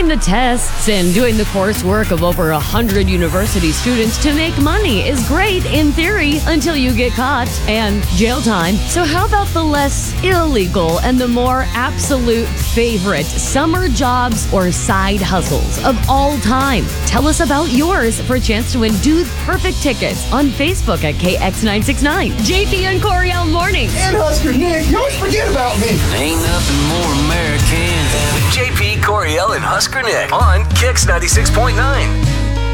taking the tests and doing the coursework of over 100 university students to make money is great in theory until you get caught and jail time. So how about the less illegal and the more absolute favorite summer jobs or side hustles of all time? Tell us about yours for a chance to win Dude Perfect tickets on Facebook at KX969. JP and Coriel Mornings. And Husker Nick, you always forget about me. Ain't nothing more American than JP, Coriel, and Husker Nick on Kix 96.9.